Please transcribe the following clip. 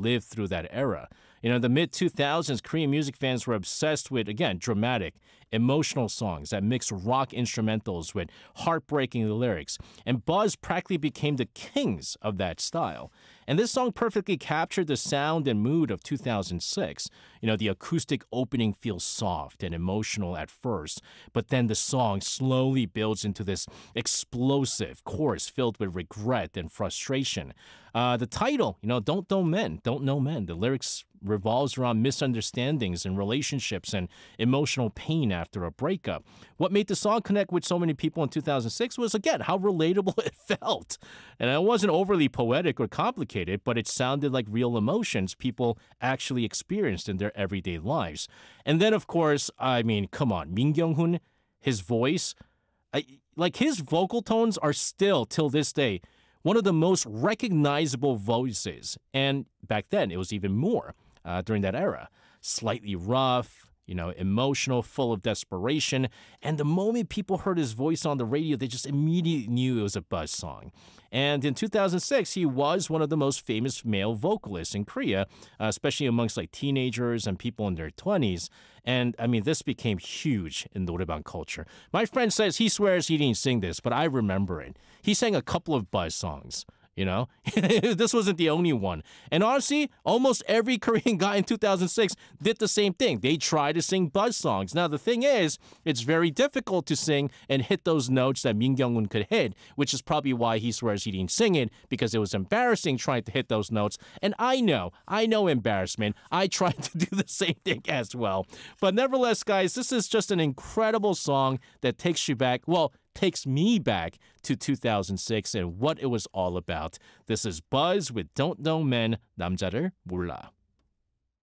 lived through that era. In the mid 2000s, Korean music fans were obsessed with, again, dramatic, emotional songs that mix rock instrumentals with heartbreaking lyrics. And Buzz practically became the kings of that style. And this song perfectly captured the sound and mood of 2006. The acoustic opening feels soft and emotional at first, but then the song slowly builds into this explosive chorus filled with regret and frustration. The title, Don't Know Men, Don't Know Men, the lyrics revolves around misunderstandings and relationships and emotional pain after a breakup. What made the song connect with so many people in 2006 was, again, how relatable it felt. And it wasn't overly poetic or complicated, but it sounded like real emotions people actually experienced in their everyday lives. And then, of course, come on, Min Kyung-hoon, his voice, his vocal tones are still, till this day, one of the most recognizable voices. And back then, it was even more during that era. Slightly rough, emotional, full of desperation. And the moment people heard his voice on the radio, they just immediately knew it was a Buzz song. And in 2006, he was one of the most famous male vocalists in Korea, especially amongst teenagers and people in their 20s. And this became huge in noraebang culture. My friend says he swears he didn't sing this, but I remember it. He sang a couple of Buzz songs. This wasn't the only one. And honestly, almost every Korean guy in 2006 did the same thing. They tried to sing Buzz songs. Now, the thing is, it's very difficult to sing and hit those notes that Min Kyung-hoon could hit, which is probably why he swears he didn't sing it, because it was embarrassing trying to hit those notes. And I know embarrassment. I tried to do the same thing as well. But nevertheless, guys, this is just an incredible song that takes me back to 2006 and what it was all about. This is Buzz with Don't Know Men, 남자를 몰라.